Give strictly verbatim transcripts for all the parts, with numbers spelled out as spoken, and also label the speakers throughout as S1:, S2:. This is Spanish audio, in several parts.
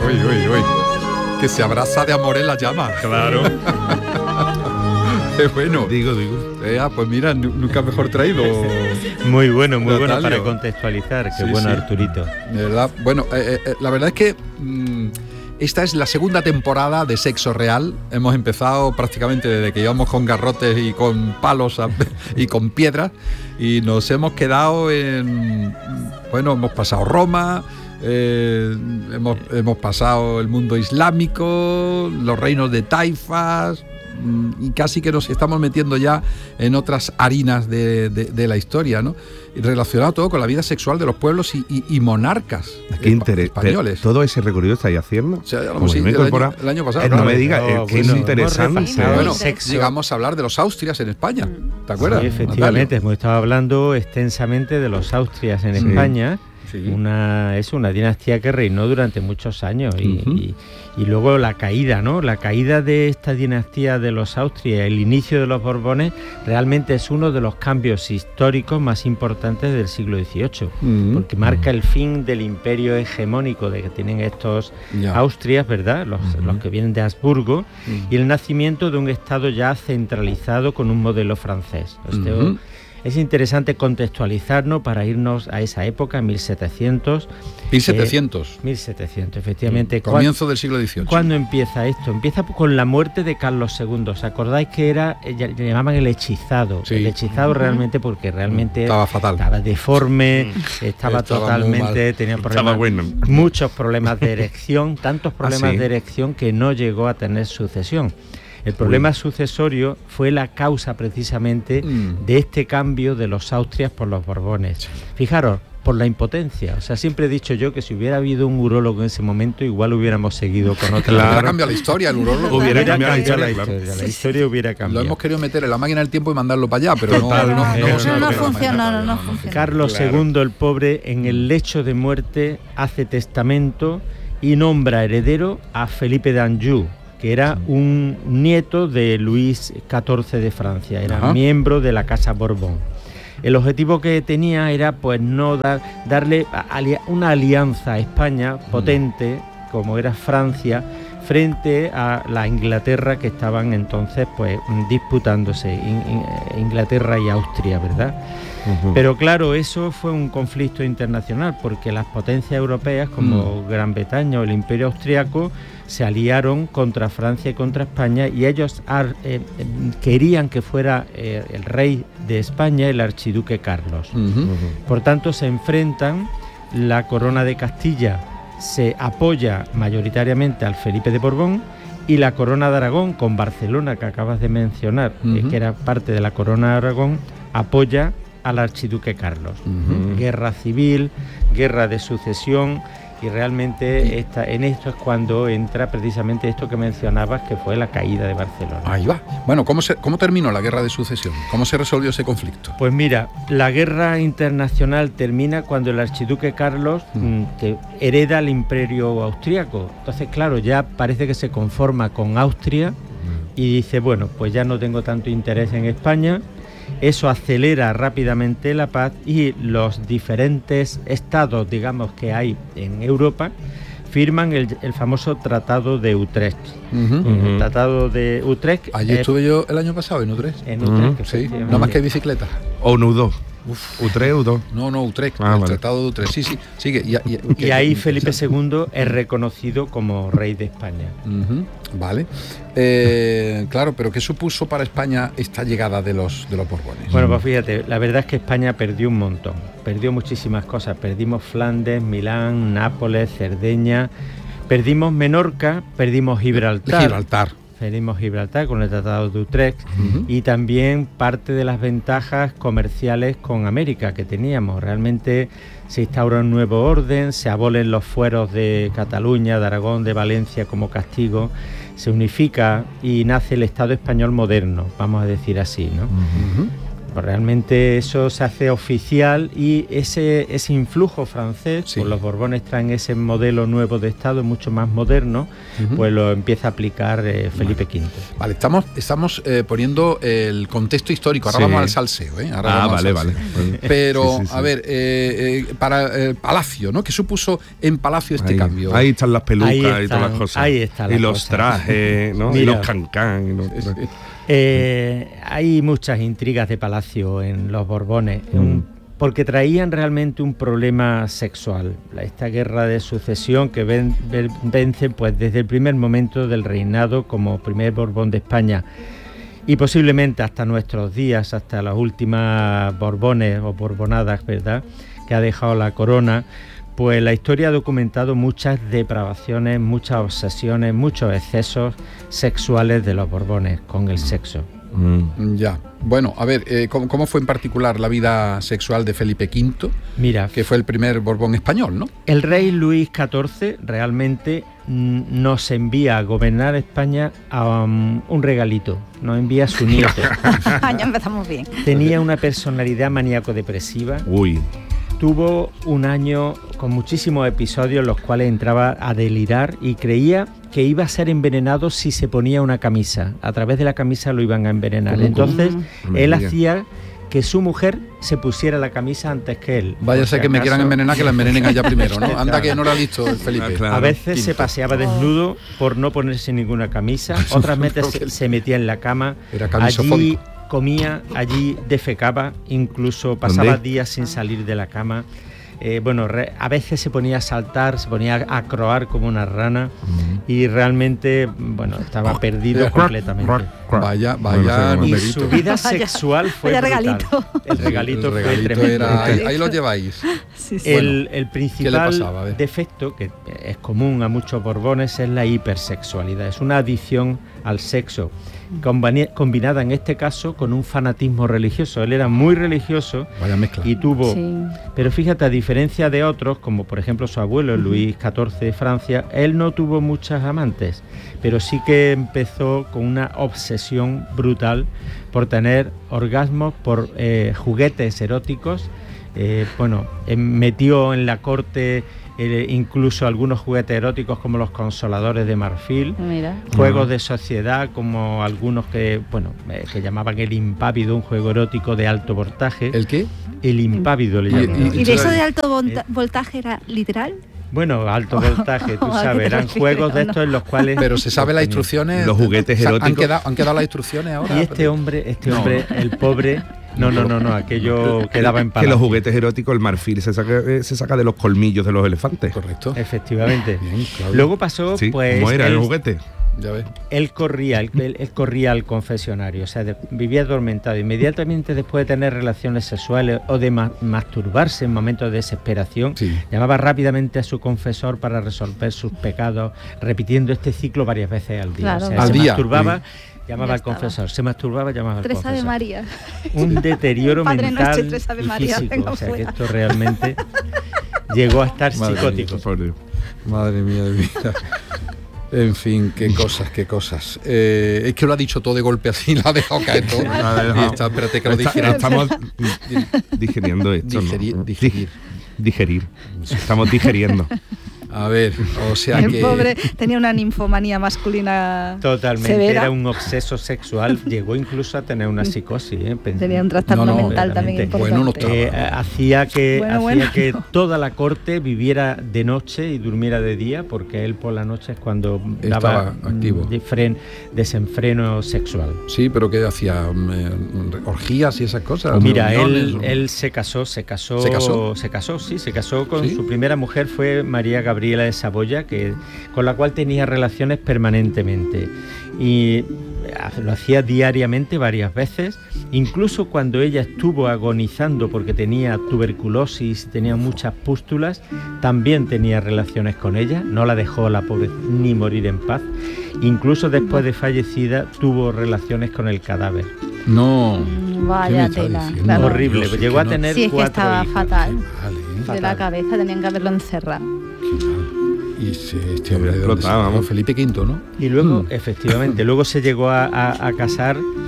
S1: uy, uy, uy. Que se abraza de amor en la llama.
S2: Claro.
S1: Qué bueno.
S2: Digo, digo.
S1: Eh, ah, pues mira, nunca mejor traído.
S3: Muy bueno, muy
S1: Natalio.
S3: bueno para contextualizar. Qué
S1: Sí,
S3: bueno,
S1: sí.
S3: Arturito.
S1: De verdad. Bueno, eh, eh, la verdad es que mmm, esta es la segunda temporada de Sexo Real. Hemos empezado prácticamente desde que íbamos con garrotes y con palos a, y con piedras, y nos hemos quedado en... Bueno, hemos pasado Roma, eh, hemos, hemos pasado el mundo islámico, los reinos de taifas, y casi que nos estamos metiendo ya en otras harinas de, de, de la historia, ¿no? Y relacionado todo con la vida sexual de los pueblos y, y, y monarcas
S2: Qué interés.
S1: españoles.
S2: Todo ese recorrido estáis haciendo.
S1: O sea, ya lo
S2: Como
S1: hemos
S2: yo me
S1: ido el,
S2: incorpora-
S1: año, el año pasado.
S2: Eh,
S1: claro.
S2: No me digas,
S3: No,
S2: es que
S3: bueno,
S2: es interesante.
S3: hemos repasado
S1: Bueno,
S3: el sexo.
S1: llegamos a hablar de los Austrias en España. ¿Te acuerdas?
S3: Sí, efectivamente, hemos estado hablando extensamente de los Austrias en
S1: Sí.
S3: España.
S1: Sí.
S3: Una, es una dinastía que reinó durante muchos años y,
S1: Ujú.
S3: y, y luego la caída, ¿no? La caída de esta dinastía de los Austrias, el inicio de los Borbones, realmente es uno de los cambios históricos más importantes del siglo dieciocho,
S1: Ujú.
S3: porque marca el fin del imperio hegemónico de que tienen estos
S1: Ya.
S3: Austrias, ¿verdad? Los,
S1: Ujú.
S3: los que vienen de Habsburgo,
S1: Ujú.
S3: y el nacimiento de un Estado ya centralizado con un modelo francés. Este,
S1: Ujú.
S3: Es interesante contextualizarnos para irnos a esa época, mil setecientos.
S1: mil setecientos.
S3: Eh, mil setecientos, efectivamente.
S1: Comienzo del siglo dieciocho.
S3: ¿Cuándo empieza esto? Empieza con la muerte de Carlos segundo. ¿Os acordáis que era, eh, ya- le llamaban el hechizado?
S1: Sí.
S3: El hechizado realmente porque realmente
S1: Estaba fatal.
S3: estaba deforme, estaba,
S1: Estaba muy
S3: totalmente,
S1: mal.
S3: tenía
S2: Estaba
S3: problemas,
S2: bueno.
S3: muchos problemas de erección, tantos problemas
S2: sí?
S3: de erección que no llegó a tener sucesión. El problema sucesorio fue la causa precisamente
S1: Mm.
S3: de este cambio de los Austrias por los Borbones. Fijaros, por la impotencia. O sea, siempre he dicho yo que si hubiera habido un urólogo en ese momento, igual hubiéramos seguido con otra.
S1: Hubiera
S2: Claro.
S1: cambiado la historia, el urólogo.
S2: Hubiera
S3: Hubiera
S2: cambiado la
S3: cambiado la
S2: historia,
S3: historia,
S2: claro.
S3: la historia hubiera
S1: Lo
S3: cambiado.
S1: hemos querido meter en la máquina del tiempo y mandarlo para allá, pero no,
S2: Total,
S1: no, no,
S2: no,
S1: hemos
S2: no,
S1: ido
S2: no
S1: a la
S4: funciona,
S1: máquina.
S4: no, no funciona.
S3: Carlos
S2: Claro.
S3: segundo, el pobre, en el lecho de muerte hace testamento y nombra heredero a Felipe d'Anjou, que era un nieto de Luis catorce de Francia, era
S1: Ajá.
S3: miembro de la Casa Borbón. El objetivo que tenía era pues no dar, darle ali- una alianza a España potente, como era Francia, frente a la Inglaterra que estaban entonces pues disputándose, In- In- Inglaterra y Austria, ¿verdad?
S2: Ujú.
S3: Pero claro, eso fue un conflicto internacional porque las potencias europeas como
S1: Mm.
S3: Gran Bretaña o el Imperio Austriaco se aliaron contra Francia y contra España, y ellos ar- eh, eh, querían que fuera eh, el rey de España el archiduque Carlos.
S1: Ujú.
S2: Ujú.
S3: Por tanto, se enfrentan, la corona de Castilla se apoya mayoritariamente al Felipe de Borbón, y la corona de Aragón, con Barcelona, que acabas de mencionar, eh,
S1: Ujú.
S3: que era parte de la corona de Aragón, apoya al archiduque Carlos.
S1: Ujú.
S3: Guerra civil, guerra de sucesión, y realmente esta, en esto es cuando entra precisamente esto que mencionabas, que fue la caída de Barcelona.
S1: Ahí va. Bueno, ¿cómo, se, ¿cómo terminó la guerra de sucesión? ¿Cómo se resolvió ese conflicto?
S3: Pues mira, la guerra internacional termina cuando el archiduque Carlos, mm, que hereda el imperio austriaco. Entonces, claro, ya parece que se conforma con Austria y dice, bueno, pues ya no tengo tanto interés en España. Eso acelera rápidamente la paz, y los diferentes estados, digamos, que hay en Europa firman el, el famoso Tratado de Utrecht.
S1: Ujú.
S2: Ujú.
S3: El Tratado de Utrecht.
S1: Allí
S3: es-
S1: estuve yo el año pasado en Utrecht.
S3: en
S2: Ujú,
S3: Utrecht,
S1: Sí,
S3: efectivamente.
S1: nada más que bicicleta.
S2: O nudo. U tres, U dos.
S1: No, no, Utrecht,
S2: Ah,
S1: el
S2: vale.
S1: Tratado de Utrecht. Sí, sí, sigue. Y, y-
S3: Y ahí
S1: y-
S3: Felipe segundo es reconocido como rey de España.
S1: Ujú, vale. Eh, claro, pero ¿qué supuso para España esta llegada de los, de los Borbones?
S3: Bueno, pues fíjate, la verdad es que España perdió un montón, perdió muchísimas cosas, perdimos Flandes, Milán, Nápoles, Cerdeña, perdimos Menorca, perdimos Gibraltar,
S1: Gibraltar.
S3: perdimos Gibraltar con el Tratado de Utrecht,
S1: Ujú.
S3: y también parte de las ventajas comerciales con América que teníamos. Realmente se instaura un nuevo orden, se abolen los fueros de Cataluña, de Aragón, de Valencia como castigo, se unifica y nace el Estado español moderno, vamos a decir así, ¿no?
S1: Ujú.
S3: pues realmente eso se hace oficial y ese, ese influjo francés,
S1: Sí.
S3: pues los Borbones traen ese modelo nuevo de Estado mucho más moderno,
S1: Ujú.
S3: pues lo empieza a aplicar eh, Felipe quinto.
S1: Vale, estamos, estamos eh, poniendo el contexto histórico. Ahora
S2: Sí.
S1: vamos al salseo, ¿eh? Ahora
S2: Ah,
S1: vamos
S2: vale,
S1: al
S2: vale.
S1: salseo. Pero,
S2: Sí, sí, sí.
S1: a ver, eh, eh, para el Palacio, ¿no? ¿Qué supuso en Palacio este
S2: ahí,
S1: cambio?
S2: ahí están las pelucas
S3: Ahí
S2: y todas
S3: están,
S2: las cosas.
S3: ahí están
S2: y
S3: las
S2: los
S3: cosas.
S2: trajes, ¿no? y
S3: Mira.
S2: los cancán. y los-
S3: Eh, hay muchas intrigas de palacio en los Borbones,
S2: Mm.
S3: un- porque traían realmente un problema sexual. La- Esta guerra de sucesión que ven, ven- vence pues, desde el primer momento del reinado como primer Borbón de España y posiblemente hasta nuestros días, hasta las últimas Borbones o Borbonadas, ¿verdad?, que ha dejado la corona. Pues la historia ha documentado muchas depravaciones, muchas obsesiones, muchos excesos sexuales de los Borbones con el sexo.
S2: Mm.
S1: Ya. Bueno, a ver, eh, ¿cómo, cómo fue en particular la vida sexual de Felipe quinto,
S3: Mira,
S1: que fue el primer Borbón español, ¿no?
S3: el rey Luis catorce realmente mm, nos envía a gobernar España a um, un regalito, nos envía a su nieto.
S4: Ya empezamos bien.
S3: Tenía una personalidad maníaco-depresiva.
S2: Uy.
S3: Tuvo un año con muchísimos episodios en los cuales entraba a delirar y creía que iba a ser envenenado si se ponía una camisa. A través de la camisa lo iban a envenenar.
S1: ¿Cómo, cómo?
S3: Entonces,
S2: No me
S3: él
S2: digas.
S3: hacía que su mujer se pusiera la camisa antes que él.
S1: Vaya
S3: Por
S1: a ser
S3: si
S1: que me
S3: acaso-
S1: quieran envenenar, que la envenenen allá primero, ¿no? Anda que no era listo el Felipe.
S2: Ah, claro.
S3: A veces se
S1: Quinto.
S3: paseaba desnudo por no ponerse ninguna camisa, otras veces se, se metía en la cama,
S1: Era
S3: allí
S1: camisofóbico.
S3: comía, allí defecaba, incluso pasaba
S2: ¿Dónde?
S3: días sin salir de la cama. Eh, bueno, re- a veces se ponía a saltar, se ponía a croar como una rana y realmente, bueno, estaba perdido completamente.
S1: Vaya,
S2: Bueno,
S1: vaya
S2: sí,
S3: Y
S1: numerito.
S3: su vida
S4: Vaya-
S3: sexual fue
S4: vaya
S3: brutal.
S4: regalito.
S3: El regalito,
S1: El
S3: fue
S1: regalito
S3: tremendo.
S1: era- ahí, ahí lo lleváis.
S4: Sí, sí.
S3: El, el principal
S1: pasaba? A ver.
S3: defecto, que es común a muchos borbones, es la hipersexualidad. Es una adicción al sexo, combani- combinada en este caso con un fanatismo religioso. Él era muy religioso
S1: Vaya mezcla.
S3: y tuvo...
S4: Sí.
S3: Pero fíjate, a diferencia de otros, como por ejemplo su abuelo, Luis catorce de Francia, él no tuvo muchas amantes, pero sí que empezó con una obsesión brutal por tener orgasmos, por eh, juguetes eróticos. Eh, bueno, eh, metió en la corte eh, incluso algunos juguetes eróticos como los consoladores de marfil,
S4: Mira.
S3: juegos de sociedad como algunos que, bueno, eh, que llamaban el impávido, un juego erótico de alto voltaje.
S1: ¿El qué?
S3: El impávido le
S1: Y-
S3: llamaban.
S1: y-
S4: ¿Y de eso de
S3: Eh,
S4: alto volta- voltaje era literal?
S3: Bueno, alto voltaje, tú
S4: ¿A qué
S3: sabes,
S4: te
S3: eran
S4: refieres?
S3: juegos de
S4: No.
S3: estos en los cuales...
S1: Pero se sabe las instrucciones.
S2: Los juguetes
S1: O sea, ¿Han
S2: eróticos.
S1: quedado, han quedado las instrucciones ahora?
S3: Y este hombre, este
S1: No.
S3: hombre, el pobre... No, no, no, no, aquello quedaba en
S2: Que
S3: palacio.
S2: los juguetes eróticos, el marfil se saca, eh, se saca de los colmillos de los elefantes.
S1: Correcto.
S3: Efectivamente.
S1: Bien, Claudio.
S3: Luego pasó,
S2: Sí,
S3: pues...
S2: ¿cómo era
S3: él-
S2: el juguete?
S1: Ya ves.
S3: Él corría, él, él- él corría al confesionario, o sea, de- vivía atormentado. Inmediatamente después de tener relaciones sexuales o de ma- masturbarse en momentos de desesperación,
S1: Sí.
S3: llamaba rápidamente a su confesor para resolver sus pecados, repitiendo este ciclo varias veces al día.
S4: Claro.
S3: O sea,
S1: Al
S3: se
S1: día.
S3: masturbaba,
S4: Ya
S3: llamaba al
S4: estaba.
S3: confesor, se masturbaba, llamaba al
S4: Tres Ave
S3: confesor.
S4: María.
S3: Un deterioro
S4: Padre
S3: mental
S4: Nuestro y Tres Ave
S3: y
S4: María,
S3: físico,
S4: venga
S3: o sea, que
S4: fuera.
S3: esto realmente llegó a estar
S1: Madre
S3: psicótico.
S2: Por Dios.
S1: Madre mía de vida. En fin, qué cosas, qué cosas. Eh, es que lo ha dicho todo de golpe así, lo ha dejado caer todo.
S2: Lo ha dejado.
S1: Y está, espérate que lo
S2: Está-
S1: digiera.
S2: Estamos digiriendo esto. ¿no?
S1: Digerir, digerir.
S2: Digerir. Estamos digeriendo.
S1: A ver, o sea
S4: El
S1: que...
S4: pobre tenía una ninfomanía masculina
S3: Totalmente,
S4: severa.
S3: era un obseso sexual, llegó incluso a tener una psicosis. ¿eh? Pen-
S4: Tenía un trastorno
S1: No, no,
S4: mental también
S3: realmente.
S4: importante.
S1: Bueno, no estaba.
S3: Eh, hacía que,
S4: Bueno,
S3: hacía
S4: bueno.
S3: que toda la corte viviera de noche y durmiera de día, porque él por la noche es cuando
S1: Estaba
S3: daba
S1: activo.
S3: mm, defren- desenfreno sexual.
S1: Sí, pero que hacía mm, eh, orgías y esas cosas.
S3: Mira,
S1: reuniones,
S3: él,
S1: o-
S3: él se casó, se casó,
S1: ¿Se casó?
S3: se casó, sí, se casó con
S1: ¿Sí?
S3: su primera mujer, fue María Gabriela de Saboya, que, con la cual tenía relaciones permanentemente. Y lo hacía diariamente varias veces, incluso cuando ella estuvo agonizando porque tenía tuberculosis, tenía muchas pústulas, también tenía relaciones con ella, no la dejó la pobre ni morir en paz. Incluso después de fallecida tuvo relaciones con el cadáver.
S1: No.
S4: Mm,
S1: ¿Qué me
S4: Vaya
S1: está
S4: tela.
S1: diciendo?
S4: claro.
S3: Horrible,
S1: Dios,
S3: llegó
S1: que
S3: a
S1: no-
S3: tener
S4: Sí, es que
S3: cuatro
S4: estaba
S3: hijos.
S4: fatal.
S1: Vale,
S4: De
S3: fatal.
S4: la cabeza tenían que haberlo encerrado.
S1: qué mal. Y se, este
S2: Se
S1: hombre de dónde
S2: explotaba,
S1: salió?
S2: vamos.
S1: Felipe quinto, ¿no?
S3: Y luego,
S1: Mm.
S3: efectivamente, luego se llegó a, a- a casar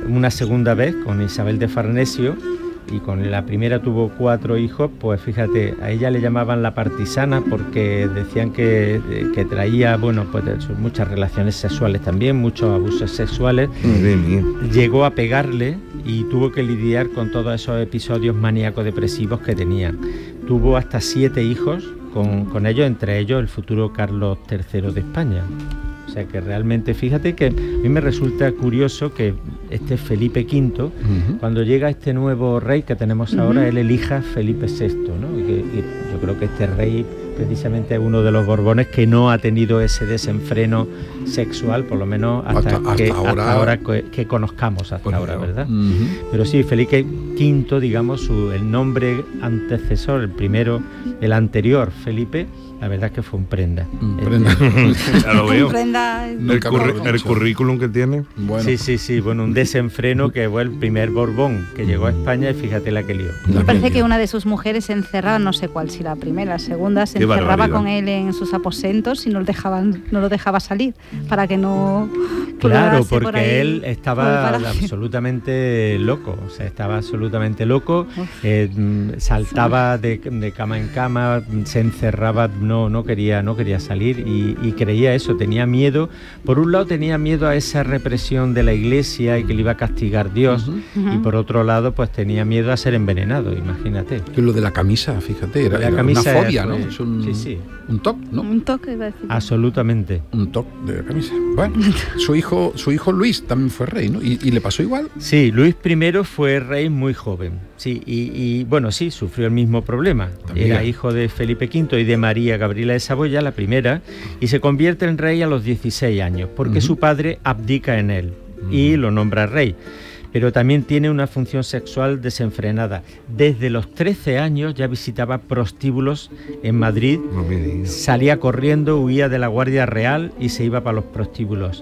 S3: una segunda vez con Isabel de Farnesio, y con la primera tuvo cuatro hijos. Pues fíjate, a ella le llamaban la partisana porque decían que, que traía, bueno, pues muchas relaciones sexuales también, muchos abusos sexuales.
S2: Mm.
S3: Llegó a pegarle y tuvo que lidiar con todos esos episodios maníaco-depresivos que tenía. Tuvo hasta siete hijos con, con ellos, entre ellos el futuro Carlos tercero de España. O sea que realmente, fíjate que a mí me resulta curioso que este Felipe quinto, uh-huh. cuando llega este nuevo rey que tenemos uh-huh. ahora, él elija Felipe sexto, ¿no? Y, que, y yo creo que este rey precisamente es uno de los Borbones que no ha tenido ese desenfreno sexual, por lo menos hasta, hasta, que, hasta ahora, hasta ahora que, que conozcamos hasta ahora, ¿verdad? Uh-huh. Pero sí, Felipe quinto, digamos, su, el nombre antecesor, el primero, el anterior, Felipe, la verdad es que fue un prenda.
S2: Un prenda. Ya lo veo.
S4: Prenda
S2: el, curr- el currículum que tiene.
S3: Bueno. Sí, sí, sí. Bueno, un desenfreno que fue el primer Borbón que llegó a España y fíjate la que lió.
S4: Me parece que una de sus mujeres se encerraba, no sé cuál, si la primera, la segunda, se Qué encerraba barbaridad. Con él en sus aposentos y no lo dejaban, no lo dejaba salir para que no.
S3: Claro, porque por ahí, él estaba absolutamente loco. O sea, estaba absolutamente loco. Eh, saltaba de, de cama en cama, se encerraba. No, no quería, no quería salir y, y creía eso, tenía miedo. Por un lado tenía miedo a esa represión de la Iglesia y que le iba a castigar Dios, uh-huh. y por otro lado pues tenía miedo a ser envenenado, imagínate.
S1: Que lo de la camisa, fíjate, era, la era camisa una fobia, fue, ¿no? Es un,
S3: sí, sí.
S1: un toque, ¿no?
S4: Un toque, iba a decir.
S3: Absolutamente.
S1: Un toque de la camisa. Bueno, su hijo, su hijo Luis también fue rey, ¿no? ¿Y, y le pasó igual?
S3: Sí, Luis primero fue rey muy joven. Sí, y, y bueno, sí, sufrió el mismo problema. También. Era hijo de Felipe quinto y de María Gabriela de Saboya, la primera, y se convierte en rey a los dieciséis años, porque uh-huh. su padre abdica en él uh-huh. y lo nombra rey. Pero también tiene una función sexual desenfrenada. Desde los trece años ya visitaba prostíbulos en Madrid, no salía corriendo, huía de la Guardia Real y se iba para los prostíbulos.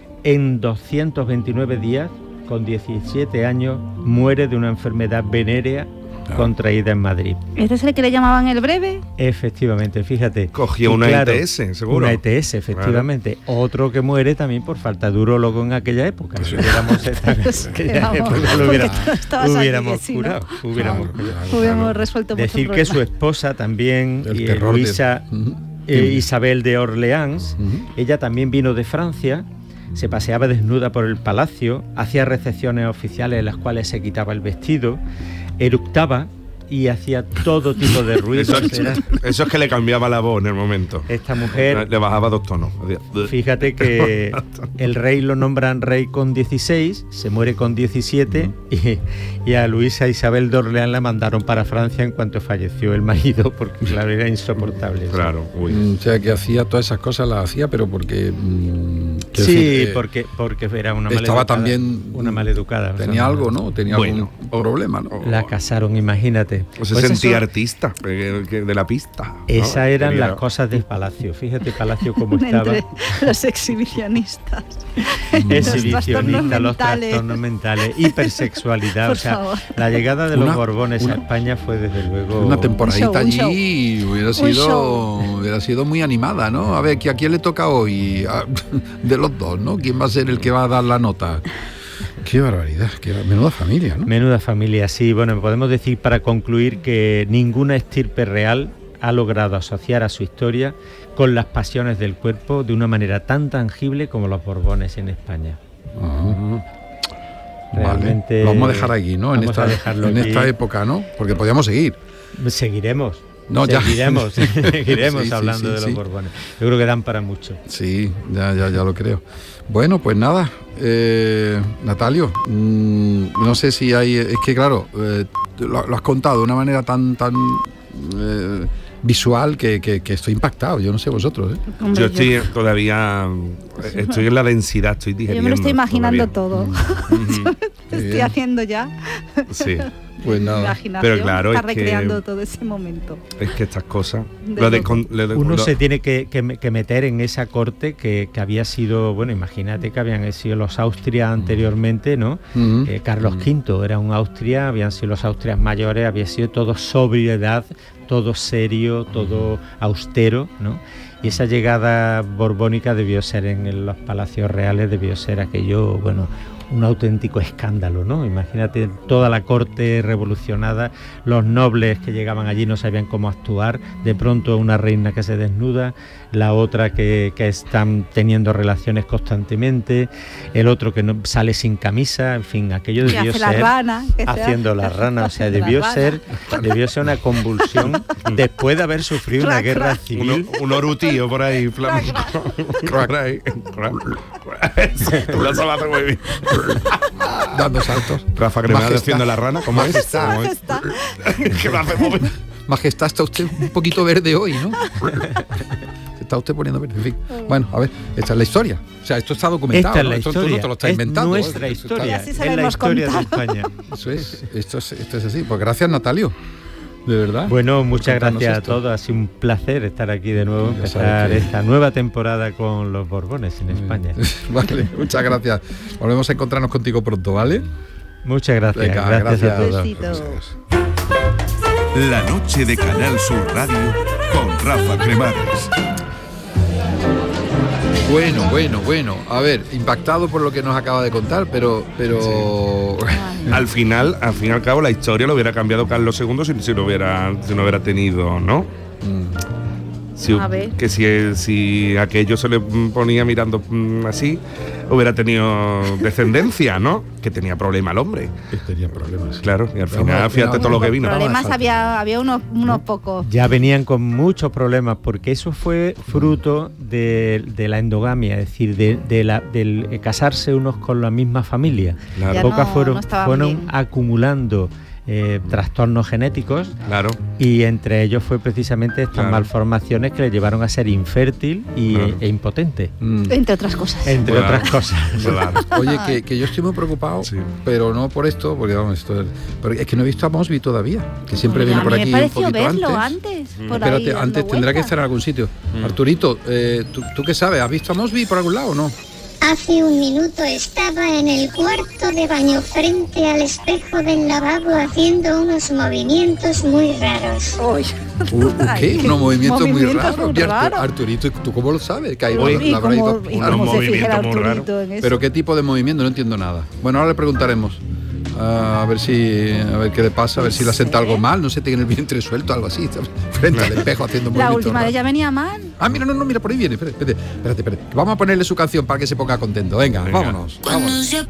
S3: En doscientos veintinueve días, con diecisiete años, muere de una enfermedad venérea contraída en Madrid.
S4: ¿Este es el que le llamaban el breve?
S3: Efectivamente, fíjate.
S2: Cogió una claro, E T S, seguro.
S3: Una E T S, efectivamente. Claro. Otro que muere también por falta de urólogo en aquella época. Si hubiéramos esta, aquella época lo hubiera, hubiéramos aquí, curado. ¿Sí, no? Hubiéramos,
S4: claro, claro, hubiéramos claro. resuelto
S3: Decir
S4: mucho
S3: que su esposa también, y Luisa de... uh-huh. eh, Isabel de Orleans, uh-huh. ella también vino de Francia. Se paseaba desnuda por el palacio, hacía recepciones oficiales en las cuales se quitaba el vestido, eructaba y hacía todo tipo de ruidos.
S2: Eso, Era... eso es que le cambiaba la voz en el momento.
S3: Esta mujer...
S2: Le bajaba dos tonos.
S3: Fíjate que el rey lo nombran rey con dieciséis, se muere con diecisiete uh-huh. y, y a Luisa Isabel de Orleans la mandaron para Francia en cuanto falleció el marido, porque claro, era insoportable.
S2: Claro, uy.
S1: O sea, que hacía todas esas cosas, las hacía, pero porque... Mmm,
S3: sí, decir, eh, porque, porque era una
S1: estaba
S3: maleducada.
S1: También...
S3: Una maleducada.
S1: Tenía o sea, algo, ¿no? Tenía bueno, algún problema, ¿no?
S3: La casaron, imagínate.
S2: O se pues sentía eso, artista de la pista.
S3: Esas ¿no? eran Quería... las cosas del Palacio. Fíjate Palacio cómo estaba.
S4: Entre los exhibicionistas.
S3: Exhibicionistas, los trastornos mentales, hipersexualidad. O sea, favor. La llegada de los una, Borbones una, a España fue desde luego...
S1: Una temporadita
S4: un show,
S1: allí un hubiera sido, hubiera sido muy animada, ¿no? A ver, ¿a quién le toca hoy? De los dos, ¿no? ¿Quién va a ser el que va a dar la nota? Qué barbaridad, qué menuda familia, ¿no?
S3: Menuda familia, sí. Bueno, podemos decir para concluir que ninguna estirpe real ha logrado asociar a su historia con las pasiones del cuerpo de una manera tan tangible como los Borbones en España.
S1: Uh-huh. Realmente... Vale. Lo vamos a dejar aquí, ¿no? En, esta, en esta época, ¿no? Porque podíamos seguir.
S3: Seguiremos.
S1: No,
S3: seguiremos,
S1: ya.
S3: seguiremos sí,
S1: sí,
S3: hablando
S1: sí,
S3: de los
S1: sí.
S3: Borbones. Yo creo que dan para mucho.
S1: Sí, ya, ya, ya lo creo. Bueno, pues nada, eh, Natalio, mmm, no sé si hay, es que claro, eh, lo, lo has contado de una manera tan, tan eh, visual que, que, que estoy impactado. Yo no sé vosotros, ¿eh?
S2: Hombre, yo estoy yo... todavía, estoy en la densidad, estoy digeriendo.
S4: Yo me lo estoy imaginando
S2: todavía.
S4: todo. Mm-hmm. Te estoy haciendo ya.
S2: Sí.
S1: Pues nada,
S2: pero claro,
S4: está
S2: es
S4: recreando
S2: que,
S4: todo ese momento.
S2: Es que estas cosas...
S4: De
S2: lo de, con, lo de,
S3: uno
S2: lo,
S3: se tiene que, que, que meter en esa corte que, que había sido, bueno, imagínate que habían sido los Austrias anteriormente, ¿no? Uh-huh. Eh, Carlos uh-huh. quinto era un Austria, habían sido los Austrias mayores, había sido todo sobriedad, todo serio, todo austero, ¿no? Y esa llegada borbónica debió ser en los palacios reales, debió ser aquello, bueno, un auténtico escándalo, ¿no? Imagínate toda la corte revolucionada, los nobles que llegaban allí no sabían cómo actuar, de pronto una reina que se desnuda, la otra que, que están teniendo relaciones constantemente, el otro que no sale sin camisa, en fin, aquello debió ser
S4: la rana,
S3: haciendo la rana, o sea, debió ser, debió ser una convulsión después de haber sufrido una guerra civil.
S2: Un, un orutío por ahí, flamenco. Por ahí. Tú lo sabes hacer muy bien.
S1: Dando saltos.
S2: Rafa Cremades haciendo la rana, ¿cómo es?
S4: Majestad.
S2: Majestad. Que lo hace muy bien.
S1: Majestad, está usted un poquito verde hoy, ¿no? Se está usted poniendo verde, en fin. Bueno, a ver, esta es la historia. O sea, esto está documentado.
S3: Esta es
S1: ¿no?
S3: la
S1: Esto
S3: historia.
S1: tú no te lo estás
S3: es
S1: inventando.
S3: nuestra
S1: ¿eh?
S3: historia.
S4: Así
S3: Es
S4: sabemos
S3: la historia
S4: contar.
S3: de España.
S1: Eso es, esto es, esto es así. Pues gracias, Natalio. De verdad.
S3: Bueno, muchas
S1: contarnos
S3: gracias
S1: esto.
S3: a todos. Ha sido un placer estar aquí de nuevo,
S1: Ya
S3: empezar
S1: sabes que-
S3: esta nueva temporada con los Borbones en España.
S1: Vale, muchas gracias. Volvemos a encontrarnos contigo pronto, ¿vale?
S3: Muchas gracias.
S1: Venga,
S3: gracias,
S1: gracias.
S3: a todos.
S4: Besitos.
S5: La noche de Canal Sur Radio con Rafa Cremades.
S1: Bueno, bueno, bueno. A ver, impactado por lo que nos acaba de contar, pero, pero
S2: Al final, al fin y al cabo, la historia lo hubiera cambiado Carlos segundo si, si, lo hubiera, si no hubiera tenido, ¿no? Si,
S4: A ver.
S2: que si, si aquello se le ponía mirando mm, así, hubiera tenido descendencia, ¿no? Que tenía problema el hombre.
S1: tenía problemas.
S2: Claro, y al
S1: Pero
S2: final,
S1: vamos,
S2: fíjate
S1: pero
S2: todo lo que
S1: vamos,
S2: vino.
S4: Problemas
S1: Falta.
S4: había, había unos, unos pocos.
S3: Ya venían con muchos problemas porque eso fue fruto de, de la endogamia, es decir, de, de la, del eh, casarse unos con la misma familia.
S2: Claro.
S4: Ya
S3: Pocas
S4: no-
S3: fueron,
S4: no estaban
S3: fueron
S4: bien.
S3: acumulando eh, trastornos genéticos
S2: Claro.
S3: y entre ellos fue precisamente estas
S2: Claro.
S3: malformaciones que le llevaron a ser infértil y,
S2: Claro.
S3: e impotente,
S1: Mm.
S4: Entre otras cosas.
S3: entre
S2: Claro.
S3: otras cosas.
S2: Claro.
S1: Oye, que, que yo estoy muy preocupado,
S2: Sí.
S1: pero no por esto, porque vamos, esto es, porque es que no he visto a Mosby todavía, que siempre
S4: Oye,
S1: viene
S4: a
S1: por
S4: mí
S1: aquí
S4: me
S1: un
S4: pareció
S1: poquito
S4: verlo
S1: antes.
S4: antes. por ahí
S1: Espérate,
S4: dando
S1: antes tendrá que
S4: vueltas.
S1: estar en algún sitio. Arturito, eh, ¿tú, ¿tú qué sabes? ¿Has visto a Mosby por algún lado o no?
S6: Hace un minuto estaba en el cuarto de baño frente al espejo del lavabo haciendo unos movimientos muy raros.
S4: Uy.
S1: Uh, uh, ¿Qué?
S4: Ay,
S1: Unos movimientos muy
S4: movimientos
S1: raros.
S4: muy
S1: Y Artu-
S4: raros.
S1: Arturito, ¿tú cómo lo sabes? Que ahí
S2: Uy,
S1: la-
S4: ¿Y
S1: la habrá ido a
S4: cómo, y
S1: apuntar.
S4: cómo se fija el
S2: movimientos muy
S4: Arturito en eso?
S1: Pero ¿qué tipo de movimiento? No entiendo nada. Bueno, ahora le preguntaremos. Ah, a ver si a ver qué le pasa, a ver si le ha sentado algo mal, no sé, tiene el vientre suelto, algo así, ¿sabes? Frente al espejo haciendo
S4: La
S1: movimientos
S4: última vez
S1: raros.
S4: ya venía mal.
S1: Ah, mira, no, no, mira, por ahí viene. Espérate, espérate, espérate, espérate. Vamos a ponerle su canción para que se ponga contento. Venga,
S2: Venga.
S1: vámonos. vámonos.